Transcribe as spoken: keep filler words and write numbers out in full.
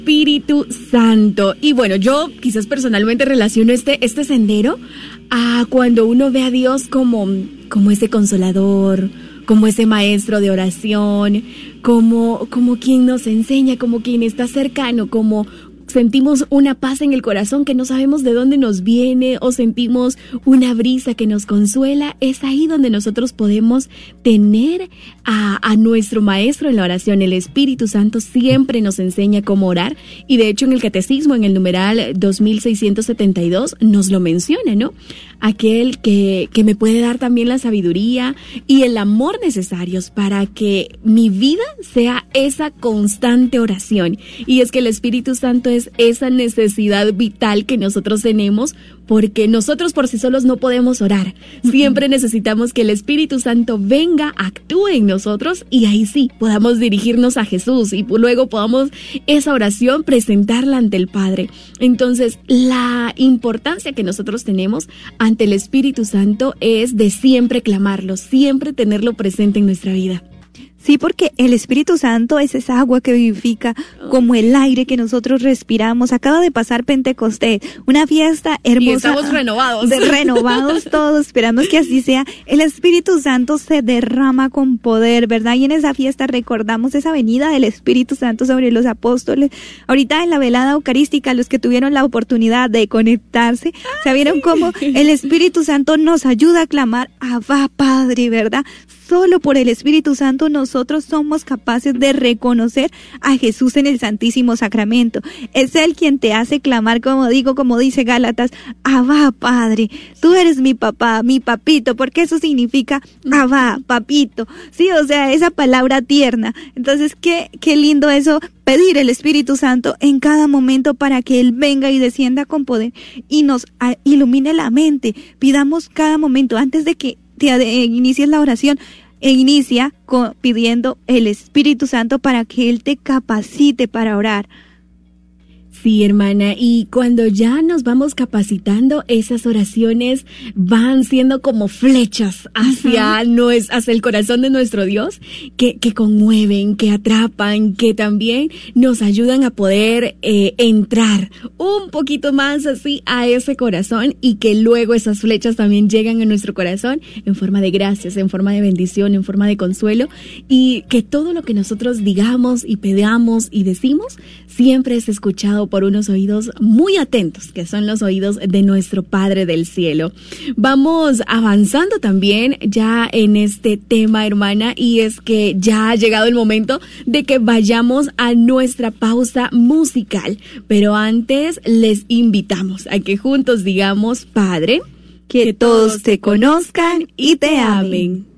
Espíritu Santo. Y bueno, yo quizás personalmente relaciono este, este sendero a cuando uno ve a Dios como, como ese consolador, como ese maestro de oración, como, como quien nos enseña, como quien está cercano, como sentimos una paz en el corazón que no sabemos de dónde nos viene, o sentimos una brisa que nos consuela. Es ahí donde nosotros podemos tener a, a nuestro maestro en la oración. El Espíritu Santo siempre nos enseña cómo orar, y de hecho en el Catecismo, en el numeral dos mil seiscientos setenta y dos, nos lo menciona, ¿no? Aquel que, que me puede dar también la sabiduría y el amor necesarios para que mi vida sea esa constante oración. Y es que el Espíritu Santo es esa necesidad vital que nosotros tenemos, porque nosotros por sí solos no podemos orar. Siempre necesitamos que el Espíritu Santo venga, actúe en nosotros, y ahí sí podamos dirigirnos a Jesús y luego podamos esa oración presentarla ante el Padre. Entonces, la importancia que nosotros tenemos ante el Espíritu Santo es de siempre clamarlo, siempre tenerlo presente en nuestra vida. Sí, porque el Espíritu Santo es esa agua que vivifica, como el aire que nosotros respiramos. Acaba de pasar Pentecostés, una fiesta hermosa. Y estamos renovados. De renovados todos, esperamos que así sea. El Espíritu Santo se derrama con poder, ¿verdad? Y en esa fiesta recordamos esa venida del Espíritu Santo sobre los apóstoles. Ahorita en la velada eucarística, los que tuvieron la oportunidad de conectarse, ah, sabieron sí. cómo el Espíritu Santo nos ayuda a clamar, Abba, Padre, ¿verdad? Solo por el Espíritu Santo nosotros somos capaces de reconocer a Jesús en el Santísimo Sacramento. Es Él quien te hace clamar, como digo, como dice Gálatas, Abba, Padre, tú eres mi papá, mi papito, porque eso significa Abba, papito. Sí, o sea, esa palabra tierna. Entonces, qué, qué lindo eso, pedir el Espíritu Santo en cada momento para que Él venga y descienda con poder y nos ilumine la mente. Pidamos cada momento, antes de que te inicies la oración, e inicia con, pidiendo el Espíritu Santo para que Él te capacite para orar. Sí, hermana, y cuando ya nos vamos capacitando, esas oraciones van siendo como flechas hacia, uh-huh. nues, hacia el corazón de nuestro Dios, que, que conmueven, que atrapan, que también nos ayudan a poder eh, entrar un poquito más así a ese corazón, y que luego esas flechas también llegan a nuestro corazón en forma de gracias, en forma de bendición, en forma de consuelo, y que todo lo que nosotros digamos y pedamos y decimos siempre es escuchado por unos oídos muy atentos, que son los oídos de nuestro Padre del Cielo. Vamos avanzando también ya en este tema, hermana, y es que ya ha llegado el momento de que vayamos a nuestra pausa musical. Pero antes les invitamos a que juntos digamos, Padre, que todos te conozcan y te amen.